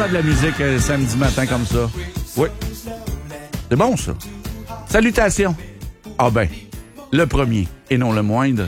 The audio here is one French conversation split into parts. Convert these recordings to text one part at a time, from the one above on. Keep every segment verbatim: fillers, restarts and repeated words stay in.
faire de la musique euh, samedi matin comme ça. Oui. C'est bon, ça. Salutations. Ah ben, le premier, et non le moindre.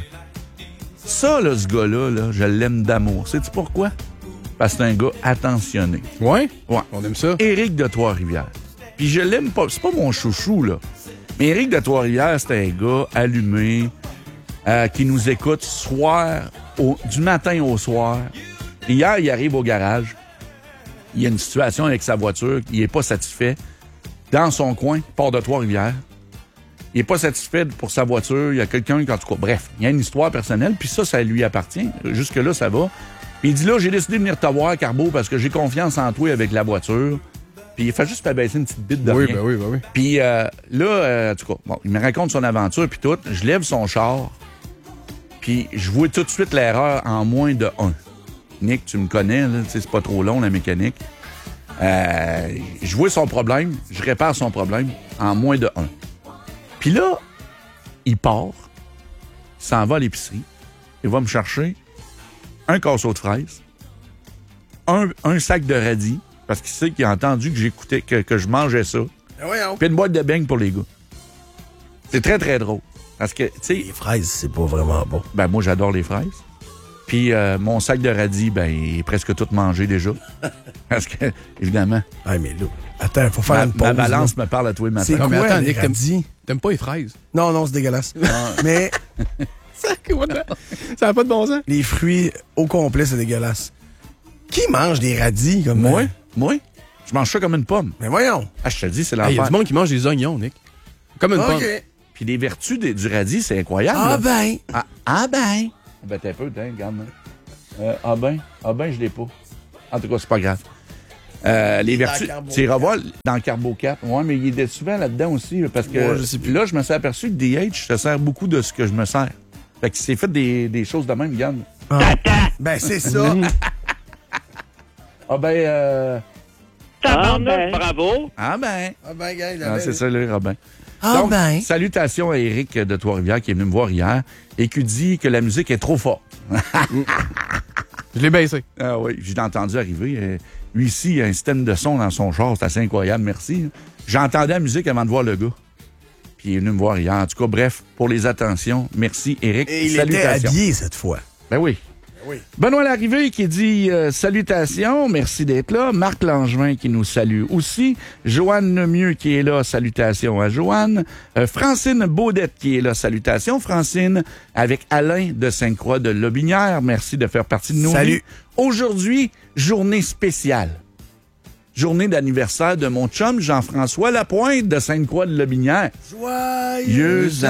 Ça, là, ce gars-là, là, je l'aime d'amour. Sais-tu pourquoi? Parce que c'est un gars attentionné. Ouais? Ouais. On aime ça. Éric de Trois-Rivières. Puis je l'aime pas. C'est pas mon chouchou, là. Mais Éric de Trois-Rivières, c'est un gars allumé, euh, qui nous écoute soir, au, du matin au soir. Hier, il arrive au garage. Il y a une situation avec sa voiture. Il est pas satisfait. Dans son coin, port de Trois-Rivières. Il est pas satisfait pour sa voiture. Il y a quelqu'un qui, en tout cas, bref, il y a une histoire personnelle. Puis ça, ça lui appartient. Jusque-là, ça va. Puis il dit là, j'ai décidé de venir te voir, Carbo, parce que j'ai confiance en toi avec la voiture. Puis il fait juste faire baisser une petite bite de Oui, rien. ben oui, ben oui. Puis euh, là, euh, en tout cas, bon, il me raconte son aventure, puis tout. Je lève son char, puis je vois tout de suite l'erreur en moins de un. Nick, tu me connais, là, tu sais, c'est pas trop long, la mécanique. Euh, je vois son problème, je répare son problème en moins de un. Puis là, il part, il s'en va à l'épicerie, il va me chercher un casseau de fraises, un, un sac de radis, parce qu'il sait qu'il a entendu que j'écoutais, que, que je mangeais ça, puis une boîte de beignes pour les gars. C'est très, très drôle. Parce que, tu sais... Les fraises, c'est pas vraiment bon. Ben, moi, j'adore les fraises. Puis euh, mon sac de radis, ben, il est presque tout mangé déjà. Parce que, évidemment... Ah, mais là, attends, faut faire ma, une pause. ma balance là. me parle à toi le matin. C'est Non, mais quoi, attends, les Nick, t'aimes, radis? t'aimes pas les fraises? Non, non, c'est dégueulasse. Mais Ça n'a pas de bon sens. les fruits au complet, c'est dégueulasse. Qui mange des radis comme Moi? ça? Moi? Je mange ça comme une pomme. Mais voyons. Ah, je te dis, c'est Il y a l'enfer. du monde qui mange des oignons, Nick. Comme une pomme. OK. Puis les vertus des- du radis, c'est incroyable. Ah là. ben. Ah, ah ben! Ah ben, t'as un peu, t'as, regarde. Hein. Euh, ah ben, ah ben, je l'ai pas. En tout cas, c'est pas grave. Euh, les vertus, Carbo tu iras voir dans le Carbo quatre. Ouais, mais il est souvent là-dedans aussi, là, parce que Ouais, je sais plus. là, je me suis aperçu que D H se sert beaucoup de ce que je me sers. Fait qu'il s'est fait des, des choses de même, regarde. Ben, c'est ça. Ah ben, euh... Ah ben. Bravo. Ah ben! Ah ben, gars, il Ah, avait... c'est ça, là, Robin. Ah Donc, ben. salutations à Éric de Trois-Rivières qui est venu me voir hier et qui dit que la musique est trop forte. Je l'ai baissé. Ah oui, j'ai entendu arriver. Euh, lui ici, il a un système de son dans son char, c'est assez incroyable, merci. J'entendais la musique avant de voir le gars. Puis il est venu me voir hier. En tout cas, bref, pour les attentions, merci Éric. Et il était Salutations. habillé cette fois. Ben oui. oui. Benoît Larrivée qui dit euh, salutations, merci d'être là. Marc Langevin qui nous salue aussi. Joanne Lemieux qui est là, salutations à Joanne. Euh, Francine Baudette qui est là, salutations Francine. Avec Alain de Sainte-Croix de Lobinière, merci de faire partie de nos Salut. vies. Aujourd'hui, journée spéciale. Journée d'anniversaire de mon chum Jean-François Lapointe de Sainte-Croix de Lobinière. Joyeux Joyeux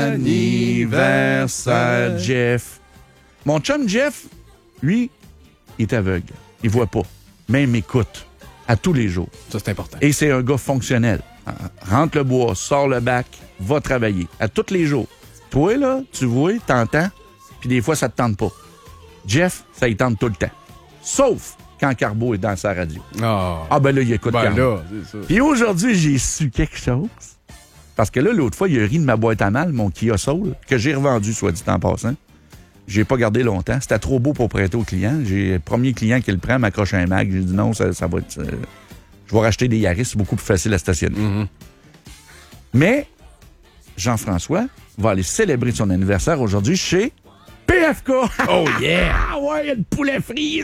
anniversaire, Jeff. Mon chum Jeff, lui, il est aveugle. Il voit pas. Mais il m'écoute à tous les jours. Ça, c'est important. Et c'est un gars fonctionnel. Rentre le bois, sort le bac, va travailler. À tous les jours. Toi, là, tu vois, t'entends, puis des fois, ça te tente pas. Jeff, ça y tente tout le temps. Sauf quand Carbo est dans sa radio. Ah, Ah ben là, il écoute ben Carbo. là, c'est ça. Puis aujourd'hui, j'ai su quelque chose. Parce que là, l'autre fois, il a ri de ma boîte à mal, mon Kia Soul, que j'ai revendu, soit dit en passant. J'ai pas gardé longtemps. C'était trop beau pour prêter au client. J'ai le premier client qui le prend, m'accroche un mag. J'ai dit non, ça, ça va être... euh, je vais racheter des Yaris, c'est beaucoup plus facile à stationner. Mm-hmm. Mais Jean-François va aller célébrer son anniversaire aujourd'hui chez P F K. Oh yeah! Ah ouais, il y a le poulet frit.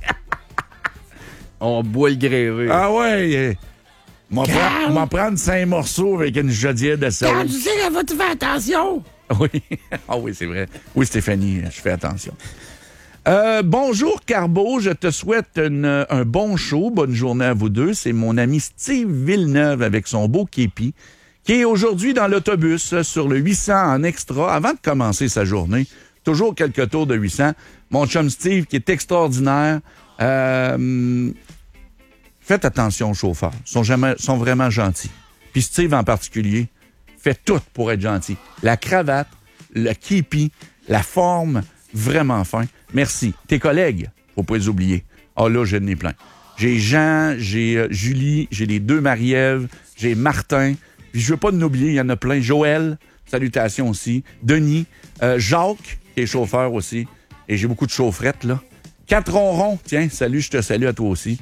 On boit le grévé. Ah ouais. euh, M'en prendre, m'en prendre cinq morceaux avec une jodière de sauce. Tu sais qu'elle va te faire attention. Oui. Ah oui, c'est vrai. Oui, Stéphanie, je fais attention. Euh, bonjour, Carbo. Je te souhaite une- un bon show. Bonne journée à vous deux. C'est mon ami Steve Villeneuve avec son beau képi qui est aujourd'hui dans l'autobus sur le huit cents en extra avant de commencer sa journée. Toujours quelques tours de huit cents. Mon chum Steve qui est extraordinaire. Euh, faites attention aux chauffeurs. Ils sont, jamais, sont vraiment gentils. Puis Steve en particulier fait tout pour être gentil. La cravate, le képi, la forme, vraiment fin. Merci. Tes collègues, faut pas les oublier. Ah là, j'en ai plein. J'ai Jean, j'ai euh, Julie, j'ai les deux Marie-Ève, j'ai Martin. Puis je veux pas nous oublier, il y en a plein. Joël, salutations aussi. Denis, euh, Jacques, qui est chauffeur aussi. Et j'ai beaucoup de chaufferettes, là. Quatre ronrons, tiens, salut, je te salue à toi aussi.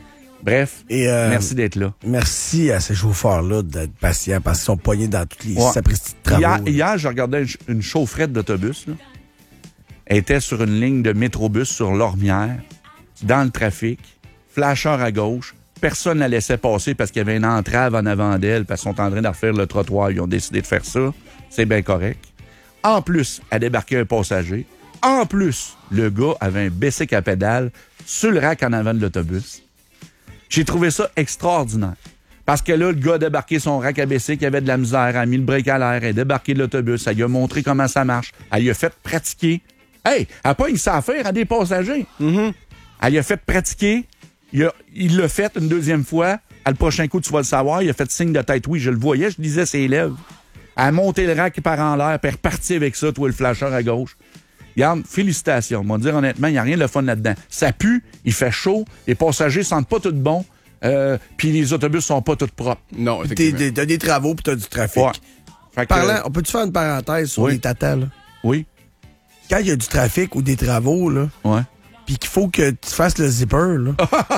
Bref, Et, euh, merci d'être là. Merci à ces chauffeurs-là d'être patients parce qu'ils sont poignés dans toutes les Ouais. sapristi de travaux. Hier, là. hier, je regardais une, une chaufferette d'autobus. Là. Elle était sur une ligne de métrobus sur Lormière, dans le trafic, flasheur à gauche. Personne ne la laissait passer parce qu'il y avait une entrave en avant d'elle parce qu'ils sont en train de refaire le trottoir. Ils ont décidé de faire ça. C'est bien correct. En plus, elle débarquait un passager. En plus, le gars avait un bicycle à pédale sur le rack en avant de l'autobus. J'ai trouvé ça extraordinaire. Parce que là, le gars a débarqué son rack à bicycle, il avait de la misère, elle a mis le break à l'air, elle a débarqué de l'autobus, elle lui a montré comment ça marche, elle lui a fait pratiquer. Hey, elle n'a pas eu ça à faire à des passagers. Mm-hmm. Elle lui a fait pratiquer, il, a, il l'a fait une deuxième fois, à le prochain coup, tu vas le savoir, il a fait signe de tête, oui, je le voyais, je lisais ses lèvres. Elle a monté le rack par en l'air, puis elle est repartie avec ça, toi, le flasheur à gauche. Regarde, félicitations. Moi, dire honnêtement, il n'y a rien de fun là-dedans. Ça pue, il fait chaud, les passagers sentent pas tout bon, euh, puis les autobus sont pas tous propres. Non, T'es- effectivement. t'es- T'as des travaux puis t'as du trafic. Ouais. Fait que, Parlant, euh, on peut-tu faire une parenthèse sur Oui. les tatas, là? oui, Quand il y a du trafic ou des travaux, là, ouais. puis qu'il faut que tu fasses le zipper, là.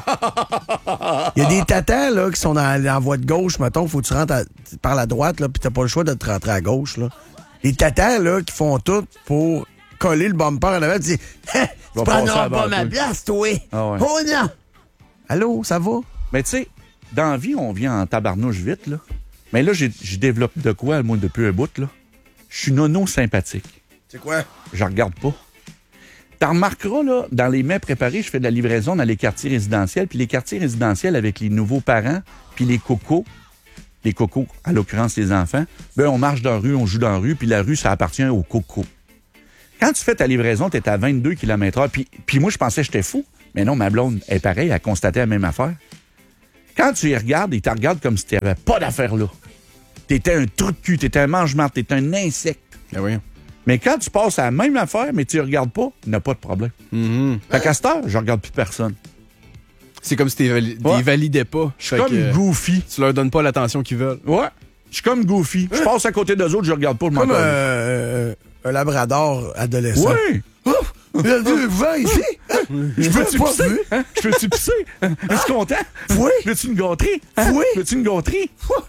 Il y a des tatas, là, qui sont dans la voie de gauche, mettons, faut que tu rentres à- par la droite, là, puis t'as pas le choix de te rentrer à gauche, là. Les tatas, là, qui font tout pour coller le bumper en avant, tu dis, hein, tu Va prendras passer à pas bord, ma toi. place, toi. Ah ouais. Oh non! Allô, ça va? Mais tu sais, dans la vie, on vient en tabarnouche vite, là. Mais là, j'ai, j'ai développé de quoi, moi, depuis un bout, là? Je suis nono sympathique. C'est quoi? Je regarde pas. T'en remarqueras, là, dans les mets préparés, je fais de la livraison dans les quartiers résidentiels, puis les quartiers résidentiels avec les nouveaux parents, puis les cocos, les cocos, à l'occurrence les enfants, ben on marche dans la rue, on joue dans la rue, puis la rue, ça appartient aux cocos. Quand tu fais ta livraison, t'es à vingt-deux kilomètres heure, puis, puis moi, je pensais que j'étais fou. Mais non, ma blonde est pareille, elle a constaté la même affaire. Quand tu y regardes, ils te regardent comme si tu n'avais pas d'affaire là. T'étais un trou de cul, t'étais un mange-marde, t'étais un insecte. Ah oui. Mais quand tu passes à la même affaire, mais tu y regardes pas, il n'y a pas de problème. Mm-hmm. Fait qu'à cette heure, je regarde plus personne. C'est comme si t'es vali- Ouais. t'es validais pas. Je suis comme Fait que, Goofy. tu leur donnes pas l'attention qu'ils veulent. Ouais. Je suis comme Goofy. Je passe à côté d'eux autres, je regarde pas, je m'en Comme colle. euh, un labrador adolescent. Oui! Ouf! Il a vu vingt ici! Je peux-tu pas pisser? vu. Hein? Je peux-tu pisser? Je suis content? Oui. Veux-tu une gâterie? Hein? Oui. Veux-tu une gâterie?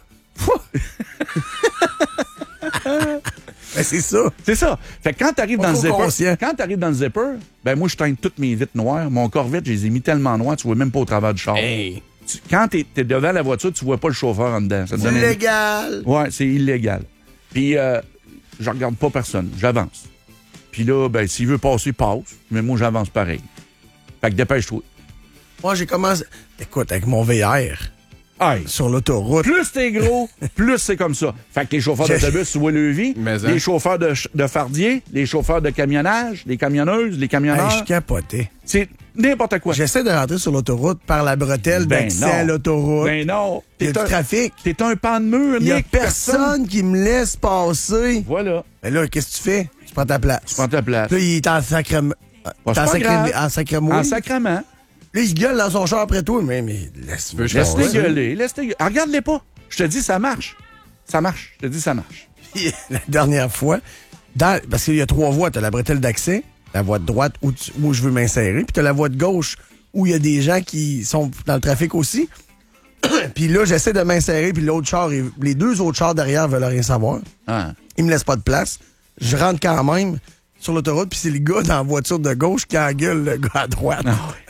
Ben, c'est ça. C'est ça. Fait que quand t'arrives Pas dans le trop zipper, conscient. quand t'arrives dans le zipper, ben moi, je teins toutes mes vitres noires. Mon Corvette, je les ai mis tellement noirs, tu vois même pas au travers du char. Hey. Tu- quand t'es, t'es devant la voiture, tu vois pas le chauffeur en dedans. Ça te donne une- Illégal. Ouais, c'est illégal. Puis, euh, je regarde pas personne. J'avance. Puis là, ben, s'il veut passer, passe. Mais moi, j'avance pareil. Fait que dépêche-toi. Moi, j'ai commencé. Écoute, avec mon V R Aïe. sur l'autoroute. Plus t'es gros, plus c'est comme ça. Fait que les chauffeurs J'ai- d'autobus, tu vois le vie. Mais hein. Les chauffeurs de, ch- de fardier, les chauffeurs de camionnage, les camionneuses, les Hey, camionneurs. je capotais. C'est n'importe quoi. J'essaie de rentrer sur l'autoroute par la bretelle Ben d'accès non. à l'autoroute. Ben non. Il y a T'es du un, trafic. t'es un pan de mur, Il y a Nick. personne qui me laisse passer. Voilà. Mais là, qu'est-ce que tu fais? Tu prends ta place. Tu prends ta place. Là, il est en sacrement. Bah, c'est pas en sacré- grave. en sacrement. En sacrement. Là, il gueule dans son char après toi. Mais, mais laisse-moi. Laisse-les passer. gueuler. Laisse-les gueuler. Regarde-les pas. Je te dis, ça marche. Ça marche. Je te dis, ça marche. La dernière fois, dans- parce qu'il y a trois voies. Tu as la bretelle d'accès, la voie de droite où, tu- où je veux m'insérer, puis tu as la voie de gauche où il y a des gens qui sont dans le trafic aussi. Puis là, j'essaie de m'insérer, puis l'autre char, il- les deux autres chars derrière veulent rien savoir. Ah. Ils me laissent pas de place. Je rentre quand même sur l'autoroute, puis c'est le gars dans la voiture de gauche qui engueule le gars à droite. Ah ouais.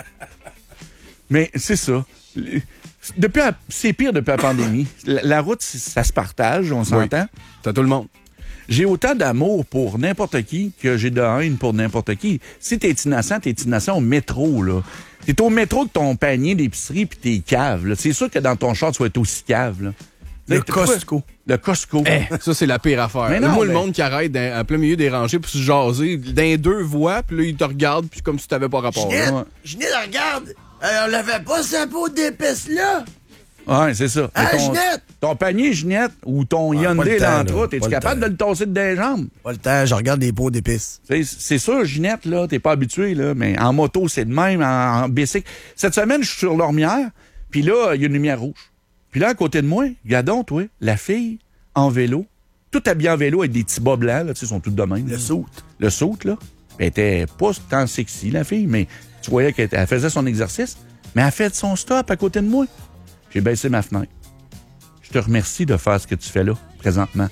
Mais c'est ça. Depuis la- c'est pire depuis la pandémie. La, la route, ça se partage, on s'entend. T'as tout le monde. J'ai autant d'amour pour n'importe qui que j'ai de haine pour n'importe qui. Si t'es innocent, t'es innocent au métro, là. T'es au métro que ton panier d'épicerie puis t'es cave, là. C'est sûr que dans ton char, tu vas être aussi cave, là. Le T'es- t'es- Costco. Le Costco. Ça, c'est la pire affaire. Mais non, Moi, mais- le monde qui arrête dans, en plein milieu des rangées pour se jaser, dans les deux voies, puis là, ils te regardent, puis comme si t'avais pas rapport. Ginette, ouais. Ginette, regarde! Euh, on l'avait pas sa peau d'épaisse là! Ouais, c'est ça. Ah, Et ton, Ginette! ton panier, Ginette, ou ton Ouais, pas Hyundai le temps, Lantra, là. t'es-tu Pas le capable temps. de le tasser de des jambes? Pas le temps, je regarde des pots d'épices. C'est, c'est sûr, Ginette, là, t'es pas habitué, là, mais en moto, c'est de même, en, en bicycle. Cette semaine, je suis sur Lormière, puis là, il y a une lumière rouge. Puis là, à côté de moi, regardons, toi, la fille, en vélo, tout habillée en vélo avec des petits bas blancs, là, tu sais, ils sont tous de même. Le là. saut. Le saut, là. Elle était pas tant sexy, la fille, mais tu voyais qu'elle elle faisait son exercice. Mais elle a fait son stop à côté de moi. J'ai baissé ma fenêtre. Je te remercie de faire ce que tu fais là, présentement.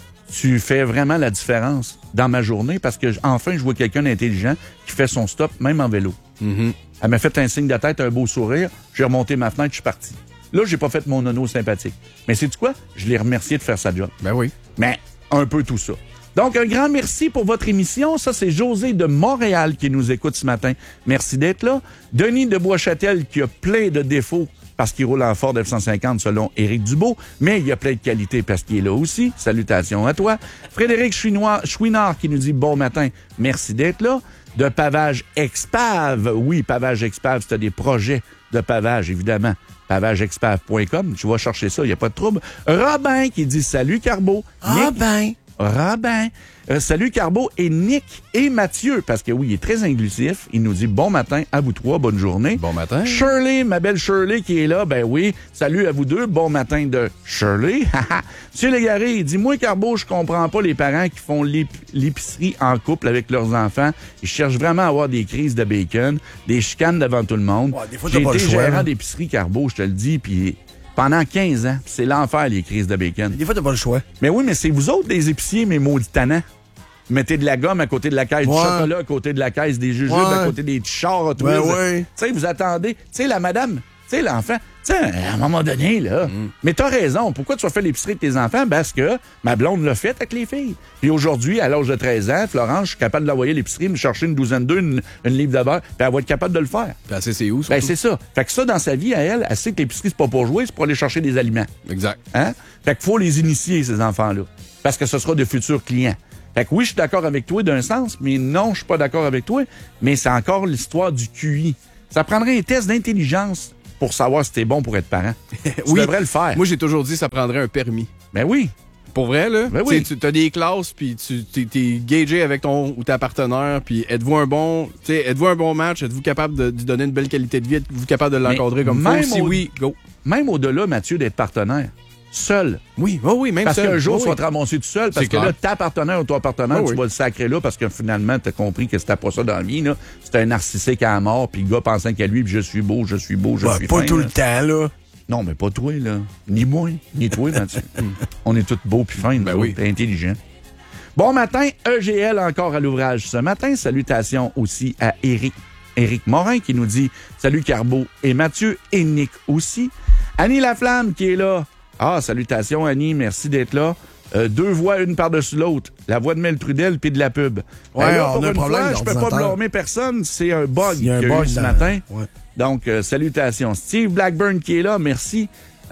Tu fais vraiment la différence dans ma journée parce que enfin, je vois quelqu'un d'intelligent qui fait son stop, même en vélo. Mm-hmm. Elle m'a fait un signe de tête, un beau sourire. J'ai remonté ma fenêtre, je suis parti. Là, j'ai pas fait mon nono sympathique. Mais sais-tu quoi? Je l'ai remercié de faire sa job. Ben oui. Mais un peu tout ça. Donc, un grand merci pour votre émission. Ça, c'est José de Montréal qui nous écoute ce matin. Merci d'être là. Denis de Bois-Châtel qui a plein de défauts parce qu'il roule en Ford F cent cinquante selon Éric Dubeau, mais il a plein de qualités parce qu'il est là aussi. Salutations à toi. Frédéric Chouinois, Chouinard qui nous dit bon matin. Merci d'être là. De Pavage Expave. Oui, Pavage Expave, c'est des projets de pavage, évidemment. pavage expave point com. Tu vas chercher ça, il n'y a pas de trouble. Robin qui dit salut Carbo. Robin. Robin. Euh, salut Carbo et Nick et Mathieu, parce que oui, il est très inclusif. Il nous dit bon matin à vous trois, bonne journée. Bon matin. Shirley, ma belle Shirley qui est là, ben oui, salut à vous deux, bon matin de Shirley. Monsieur Légaré, il dit, moi Carbo, je comprends pas les parents qui font l'ép- l'épicerie en couple avec leurs enfants. Ils cherchent vraiment à avoir des crises de bacon, des chicanes devant tout le monde. Ouais, des fois, J'ai t'as pas été le choix, gérant hein. d'épicerie Carbo, je te le dis, puis pendant quinze ans, c'est l'enfer les crises de bacon. Des fois, t'as pas le choix. Mais oui, mais c'est vous autres, les épiciers, mes maudits tannants. Mettez de la gomme à côté de la caisse Ouais. du chocolat, à côté de la caisse des jujubes, Ouais. à côté des chars à Ben ouais. Tu sais, vous attendez. Tu sais, la madame, tu sais, l'enfant, tu sais, à un moment donné, là. Mm. Mais t'as raison. Pourquoi tu as fait l'épicerie de tes enfants? Parce que ma blonde l'a fait avec les filles. Puis aujourd'hui, à l'âge de treize ans, Florence, je suis capable de l'envoyer à l'épicerie, me chercher une douzaine d'œufs, une, une livre de beurre, puis elle va être capable de le faire. Puis elle sait c'est où, Ben, surtout. c'est ça. Fait que ça, dans sa vie, à elle, elle sait que l'épicerie, c'est pas pour jouer, c'est pour aller chercher des aliments. Exact. Hein? Fait qu'il faut les initier, ces enfants-là. Parce que ce sera de futurs clients. Fait que oui, je suis d'accord avec toi d'un sens, mais non, je suis pas d'accord avec toi. Mais c'est encore l'histoire du Q I. Ça prendrait un test d'intelligence pour savoir si t'es bon pour être parent. Tu Oui. devrais le faire. Moi, j'ai toujours dit que ça prendrait un permis. Ben oui. Pour vrai, là, Ben oui. tu as des classes, puis tu t'es, t'es gagé avec ton ou ta partenaire, puis êtes-vous un bon, tu sais, êtes-vous un bon match, êtes-vous capable de lui donner une belle qualité de vie, êtes-vous capable de l'encadrer Mais comme même faut? Si au- oui, go. Même au-delà, Mathieu, d'être partenaire. Seul. Oui, oh oui, même Parce seul. qu'un jour, Oh tu oui. vas te ramasser tout seul. Parce C'est que là, clair. ta partenaire ou ton partenaire, Oh tu oui. vas le sacrer là parce que finalement, t'as compris que c'était pas ça dans la vie. Là. C'était un narcissique à la mort, puis le gars pensant qu'à lui, puis je suis beau, je suis beau, je Ouais, suis pas fin, tout là. le temps, là. Non, mais pas toi, là. Ni moi, ni toi, Mathieu. On est tous beaux puis fins, Ben nous oui. autres, puis intelligents. Bon matin, E G L encore à l'ouvrage ce matin. Salutations aussi à Éric. Éric Morin qui nous dit « Salut Carbo » et Mathieu et Nick aussi. Annie Laflamme qui est là. Ah, salutations Annie, merci d'être là. Euh, deux voix, une par-dessus l'autre. La voix de Mel Trudel puis de la pub. Ouais, Ben là, on pour a un une problème fois, je peux pas d'ordinateur. blâmer personne. C'est un bug Il y a un qu'il y a bug eu ce dans- matin. Ouais. Donc, euh, salutations. Steve Blackburn qui est là, merci.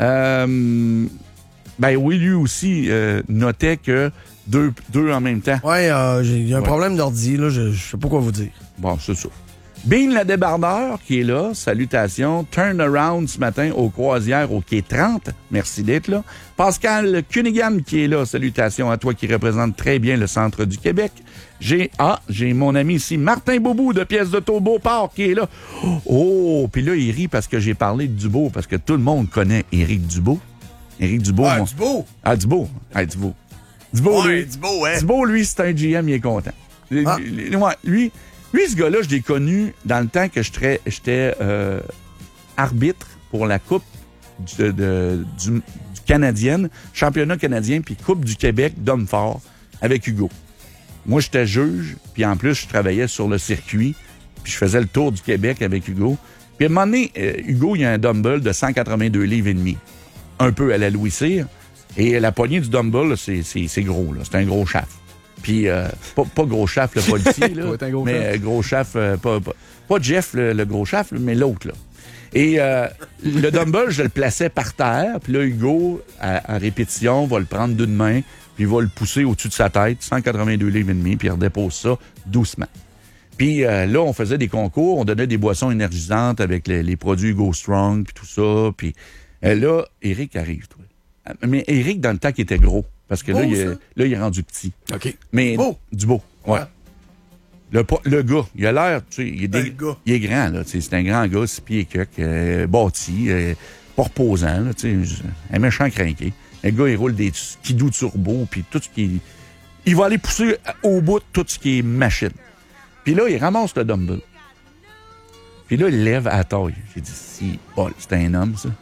Euh, ben oui, lui aussi euh, notait que deux, deux en même temps. Ouais, euh, j'ai il y a un Ouais. problème d'ordi, là. Je, je sais pas quoi vous dire. Bon, c'est ça. Bean la débardeur qui est là, salutations. Turnaround ce matin aux croisières au quai trente. Merci d'être là. Pascal Cunningham qui est là, salutations à toi qui représente très bien le centre du Québec. J'ai ah, j'ai mon ami ici, Martin Boubou de Pièces de Beauport qui est là. Oh, puis là, il rit parce que j'ai parlé de Dubo, parce que tout le monde connaît Éric Dubo. Éric Dubo. Ah, mon- du beau. Ah, Dubo. Ah, Dubo. Dubo, Ouais, lui. du beau, hein. Dubo, lui, c'est un G M, il est content. Ah. Lui, ouais, lui, lui, ce gars-là, je l'ai connu dans le temps que j'étais j'étais, euh, arbitre pour la Coupe du, de- du, du Canadienne, championnat canadien, puis Coupe du Québec d'hommes forts avec Hugo. Moi, j'étais juge, puis en plus, je travaillais sur le circuit, puis je faisais le tour du Québec avec Hugo. Puis à un moment donné, euh, Hugo, il a un dumbbell de cent quatre-vingt-deux livres et demi. Un peu à la Louis Cyr. Et la poignée du dumbbell, là, c'est, c'est, c'est gros, là. C'est un gros shaft. Puis, euh, pas, pas gros shaft, le policier, là. Ouais, t'es un gros mais shaft. euh, gros shaft, euh, pas, pas, pas Jeff, le, le gros shaft, là, mais l'autre, là. Et euh, le dumbbell, je le plaçais par terre. Puis là, Hugo, à, à répétition, va le prendre d'une main, puis il va le pousser au-dessus de sa tête, cent quatre-vingt-deux livres et demi, puis il redépose ça doucement. Puis euh, là, on faisait des concours, on donnait des boissons énergisantes avec les, les produits Hugo Strong, puis tout ça. Puis euh, là, Éric arrive, toi. Mais Éric, dans le temps, qui était gros, parce que là, Beau, il est, ça. là, il est rendu petit. OK. Mais Beau. du beau, ouais. Ouais. Le, po- le gars, il a l'air, tu sais, il est, Ben, dé- le gars. il est grand, là, tu sais, c'est un grand gars, six pieds et quelques, euh, bâti, euh, pas reposant, là, tu sais, un méchant crinqué. Le gars, il roule des skidoo turbo, puis tout ce qui est... Il va aller pousser au bout de tout ce qui est machine. Puis là, il ramasse le dumbbell. Puis là, il lève à la taille. J'ai dit, si, bol, c'est un homme, ça.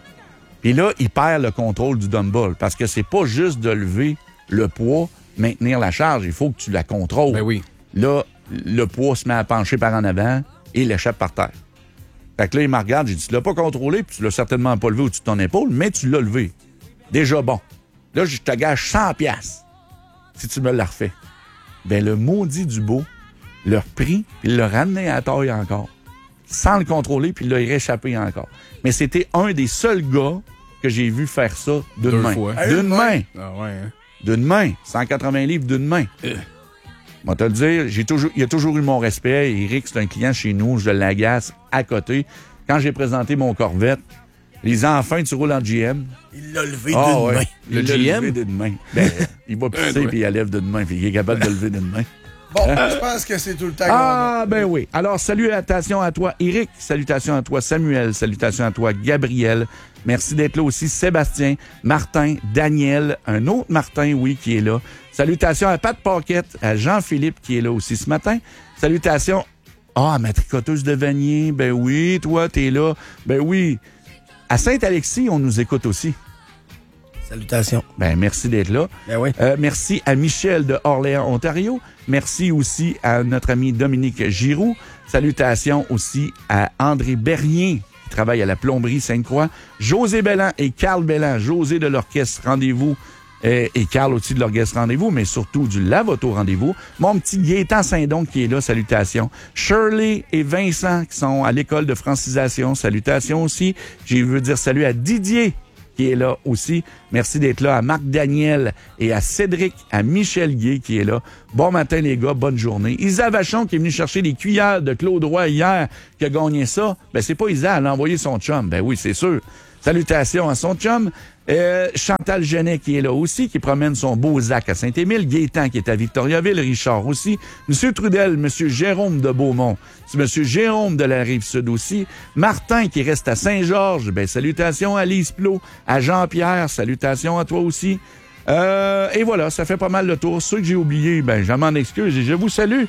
Puis là, il perd le contrôle du dumbbell parce que c'est pas juste de lever le poids, maintenir la charge. Il faut que tu la contrôles. Ben oui. Là, le poids se met à pencher par en avant et il échappe par terre. Fait que là, il me regarde, j'ai dit, tu l'as pas contrôlé, puis tu l'as certainement pas levé au-dessus de ton épaule, mais tu l'as levé. Déjà bon. Là, je te gage cent piastres si tu me l'as refait. Ben, le maudit du beau l'a repris, puis il l'a ramené à la taille encore. Sans le contrôler, puis il l'a réchappé encore. Mais c'était un des seuls gars que j'ai vu faire ça d'une Deux main. fois. D'une main. Ah ouais, hein? D'une main. cent quatre-vingts livres d'une main. Euh. Moi, te le dire, j'ai toujours, il a toujours eu mon respect. Eric, c'est un client chez nous, je l'agace à côté. Quand j'ai présenté mon Corvette, les enfants, tu roules en G M. Il l'a levé Ah, d'une ouais. main. Il Le l'a G M? levé d'une main. Ben, il va pisser ouais. puis il la lève d'une main. Puis il est capable de le lever d'une main. Bon, je pense que c'est tout le temps qu'on Ah, a. ben oui. Alors, salutations à toi, Eric. Salutations à toi, Samuel. Salutations à toi, Gabriel. Merci d'être là aussi, Sébastien, Martin, Daniel, un autre Martin, oui, qui est là. Salutations à Pat Paquette, à Jean-Philippe, qui est là aussi ce matin. Salutations, ah, ma tricoteuse de Vanier. Ben oui, toi, t'es là. Ben oui. À Saint-Alexis, on nous écoute aussi. Salutations. Ben, merci d'être là. Ben oui. Euh, merci à Michel de Orléans, Ontario. Merci aussi à notre ami Dominique Giroux. Salutations aussi à André Bernier, qui travaille à la plomberie Sainte-Croix. José Bellan et Carl Bellan. José de l'Orchestre Rendez-vous euh, et Carl aussi de l'Orchestre Rendez-vous, mais surtout du Lavoto Rendez-vous. Mon petit Gaétan Saint-Don qui est là, salutations. Shirley et Vincent qui sont à l'école de francisation, salutations aussi. Je veux dire salut à Didier qui est là aussi. Merci d'être là à Marc Daniel et à Cédric, à Michel Gué qui est là. Bon matin les gars, bonne journée. Isa Vachon qui est venue chercher les cuillères de Claude Roy hier, qui a gagné ça. Ben c'est pas Isa, elle a envoyé son chum. Ben oui, c'est sûr. Salutations à son chum. Euh, Chantal Genet qui est là aussi, qui promène son beau Zac à Saint-Émile. Gaétan qui est à Victoriaville. Richard aussi. Monsieur Trudel, Monsieur Jérôme de Beaumont. C'est Monsieur Jérôme de la Rive-Sud aussi. Martin qui reste à Saint-Georges. Ben, salutations à Lise Plot. À Jean-Pierre, salutations à toi aussi. Euh, et voilà, ça fait pas mal le tour. Ceux que j'ai oubliés, ben, je m'en excuse et je vous salue.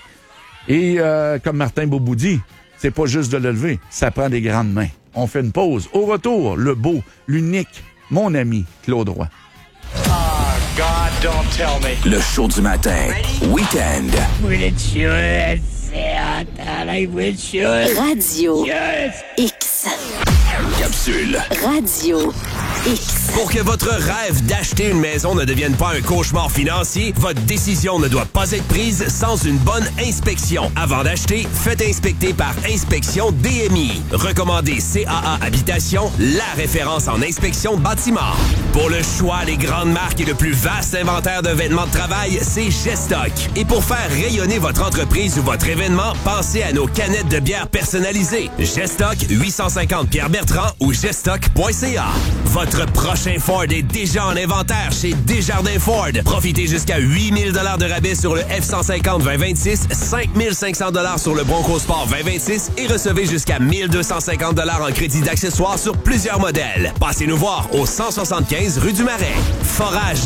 Et euh, comme Martin Boubou dit, c'est pas juste de le lever, ça prend des grandes mains. On fait une pause. Au retour, le beau, l'unique, mon ami Claude Roy. Oh, God, don't tell me. Le show du matin. Week-end. Radio X. Capsule. Radio X. Pour que votre rêve d'acheter une maison ne devienne pas un cauchemar financier, votre décision ne doit pas être prise sans une bonne inspection. Avant d'acheter, faites inspecter par Inspection D M I. Recommandé C A A Habitation, la référence en inspection de bâtiment. Pour le choix des grandes marques et le plus vaste inventaire de vêtements de travail, c'est Gestock. Et pour faire rayonner votre entreprise ou votre événement, pensez à nos canettes de bière personnalisées. Gestock, huit cent cinquante Pierre-Bertrand ou gestock point c a. Votre prochain Ford est déjà en inventaire chez Desjardins Ford. Profitez jusqu'à huit mille dollars de rabais sur le F cent cinquante vingt vingt-six, cinq mille cinq cents dollars sur le Bronco Sport vingt vingt-six et recevez jusqu'à mille deux cent cinquante dollars en crédit d'accessoires sur plusieurs modèles. Passez nous voir au cent soixante-quinze rue du Marais. Forage